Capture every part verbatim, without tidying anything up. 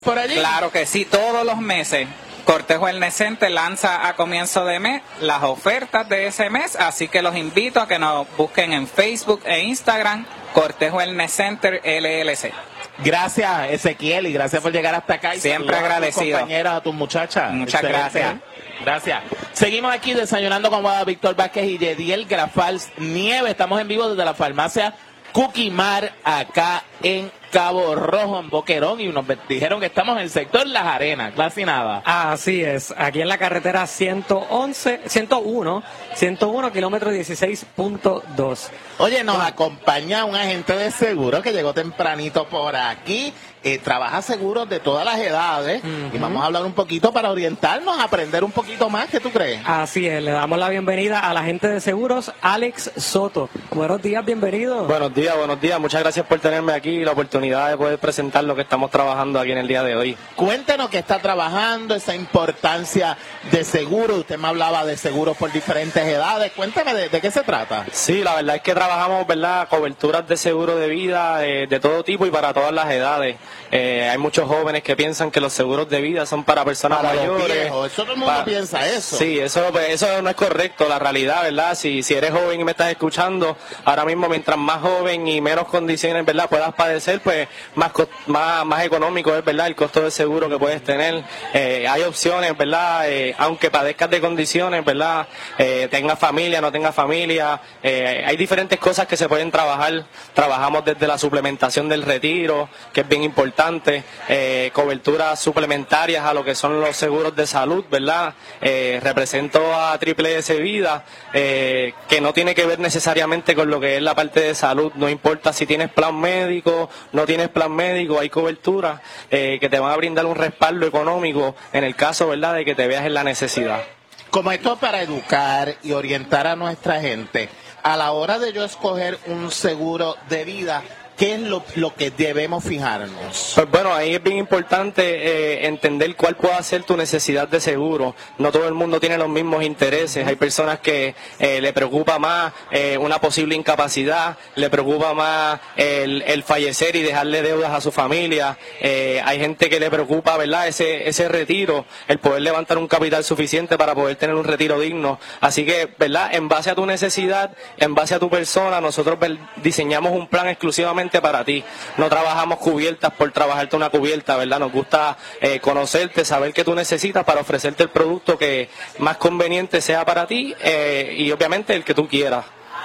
por allí? Claro que sí, todos los meses. Cortejo Wellness Center lanza a comienzo de mes las ofertas de ese mes, así que los invito a que nos busquen en Facebook e Instagram, Cortejo Wellness Center L L C. Gracias, Ezequiel, y gracias por llegar hasta acá. Y siempre agradecido. A tus compañeras, a tus muchachas. Muchas Excelente. gracias. Gracias. Seguimos aquí desayunando con Víctor Vázquez y Yediel Grafals Nieve. Estamos en vivo desde la farmacia Cuquimar, acá en Cabo Rojo, en Boquerón, y nos dijeron que estamos en el sector Las Arenas, casi nada. Así es, aquí en la carretera ciento once, ciento uno, ciento uno, kilómetro dieciséis punto dos. Oye, nos acompaña un agente de seguro que llegó tempranito por aquí, eh, trabaja seguros de todas las edades, uh-huh. y vamos a hablar un poquito para orientarnos, aprender un poquito más, ¿qué tú crees? Así es, le damos la bienvenida al agente de seguros, Alex Soto. Buenos días, bienvenido. Buenos días, buenos días, muchas gracias por tenerme aquí y la oportunidad de poder presentar lo que estamos trabajando aquí en el día de hoy. Cuéntenos qué está trabajando, esa importancia de seguro. Usted me hablaba de seguros por diferentes edades. Cuénteme de, de qué se trata. Sí, la verdad es que trabajamos, ¿verdad?, coberturas de seguro de vida eh, de todo tipo y para todas las edades. Eh, hay muchos jóvenes que piensan que los seguros de vida son para personas para mayores. Los viejos. Eso todo el mundo para... piensa eso. Sí, eso, pues, eso no es correcto, la realidad, ¿verdad? Si, si eres joven y me estás escuchando, ahora mismo mientras más joven y menos condiciones, ¿verdad?, puedas padecer, pues más, más, más económico es, ¿verdad?, el costo del seguro que puedes tener. Eh, hay opciones, ¿verdad?, eh, aunque padezcas de condiciones, ¿verdad?, eh, tengas familia, no tengas familia, eh, hay diferentes cosas que se pueden trabajar. Trabajamos desde la suplementación del retiro, que es bien importante, eh, coberturas suplementarias a lo que son los seguros de salud, ¿verdad? Eh, represento a Triple S Vida, eh, que no tiene que ver necesariamente con lo que es la parte de salud, no importa si tienes plan médico, no tienes plan médico, hay cobertura eh, que te van a brindar un respaldo económico en el caso, ¿verdad?, de que te veas en la necesidad. Como esto para educar y orientar a nuestra gente, a la hora de yo escoger un seguro de vida, ¿qué es lo, lo que debemos fijarnos? Pues bueno, ahí es bien importante eh, entender cuál puede ser tu necesidad de seguro. No todo el mundo tiene los mismos intereses. Hay personas que eh, le preocupa más eh, una posible incapacidad, le preocupa más el, el fallecer y dejarle deudas a su familia. Eh, hay gente que le preocupa, ¿verdad?, ese, ese retiro, el poder levantar un capital suficiente para poder tener un retiro digno. Así que, ¿verdad?, en base a tu necesidad, en base a tu persona, nosotros diseñamos un plan exclusivamente para ti. No trabajamos cubiertas por trabajarte una cubierta, ¿verdad? Nos gusta eh, conocerte, saber qué tú necesitas para ofrecerte el producto que más conveniente sea para ti eh, y obviamente el que tú quieras.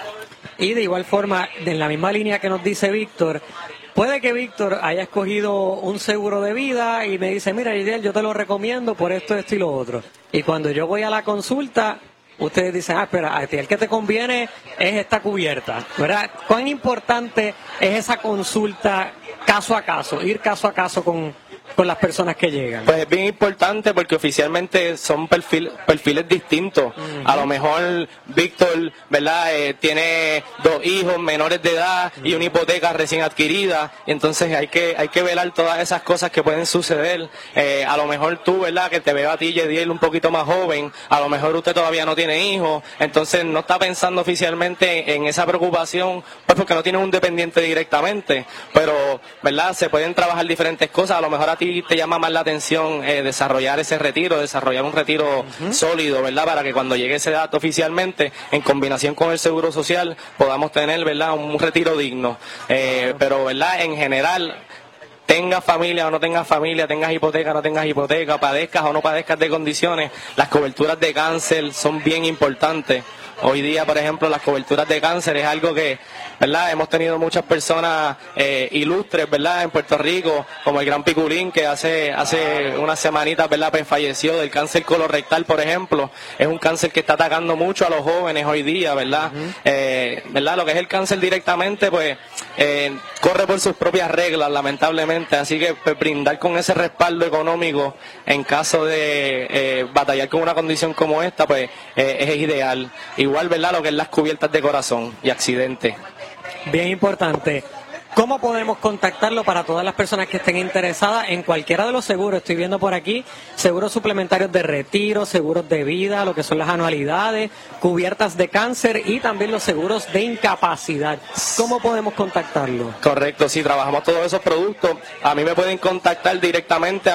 Y de igual forma, en la misma línea que nos dice Víctor, puede que Víctor haya escogido un seguro de vida y me dice, mira, Yediel, yo te lo recomiendo por esto, esto y lo otro. Y cuando yo voy a la consulta, ustedes dicen, ah, espera, a ti el que te conviene es esta cubierta, ¿verdad? ¿Cuán importante es esa consulta caso a caso, ir caso a caso con, con las personas que llegan? Pues es bien importante porque oficialmente son perfil, perfiles distintos. Uh-huh. A lo mejor Víctor, ¿verdad?, eh, tiene dos hijos menores de edad y una hipoteca recién adquirida, y entonces hay que hay que velar todas esas cosas que pueden suceder. Eh, a lo mejor tú, ¿verdad?, que te veo a ti, Yediel, un poquito más joven, a lo mejor usted todavía no tiene hijos, entonces no está pensando oficialmente en esa preocupación, pues porque no tiene un dependiente directamente, pero, ¿verdad?, se pueden trabajar diferentes cosas. A lo mejor a ti te llama más la atención eh, desarrollar ese retiro, desarrollar un retiro uh-huh. sólido, ¿verdad?, para que cuando llegue ese dato oficialmente, en combinación con el seguro social, podamos tener, ¿verdad?, un retiro digno. Eh, pero, ¿verdad?, en general, tengas familia o no tengas familia, tengas hipoteca o no tengas hipoteca, padezcas o no padezcas de condiciones, las coberturas de cáncer son bien importantes. Hoy día, por ejemplo, las coberturas de cáncer es algo que, ¿verdad?, hemos tenido muchas personas eh, ilustres, ¿verdad?, en Puerto Rico, como el gran Piculín, que hace hace unas semanitas, ¿verdad?, pues falleció del cáncer colorectal, por ejemplo. Es un cáncer que está atacando mucho a los jóvenes hoy día, ¿verdad? Uh-huh. eh, ¿verdad? Lo que es el cáncer directamente, pues, eh, corre por sus propias reglas, lamentablemente. Así que pues, brindar con ese respaldo económico en caso de eh, batallar con una condición como esta, pues, eh, es ideal. Igual, ¿verdad?, lo que es las cubiertas de corazón y accidentes. Bien importante. ¿Cómo podemos contactarlo para todas las personas que estén interesadas en cualquiera de los seguros? Estoy viendo por aquí seguros suplementarios de retiro, seguros de vida, lo que son las anualidades, cubiertas de cáncer y también los seguros de incapacidad. ¿Cómo podemos contactarlo? Correcto, sí, trabajamos todos esos productos. A mí me pueden contactar directamente